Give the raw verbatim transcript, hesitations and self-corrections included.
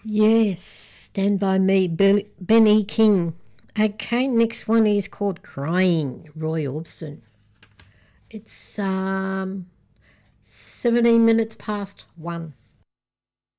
Yes, Stand By Me, Bill, Benny King. Okay, next one is called Crying, Roy Orbison. It's um seventeen minutes past one.